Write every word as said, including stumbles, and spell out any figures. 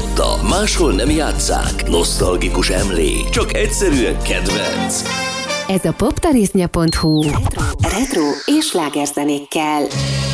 hallotta, máshol nem játsszák. Nosztalgikus emlék, csak egyszerűen kedvenc. Ez a poptarisznya pont hu retro, retro és slágerzenékkel.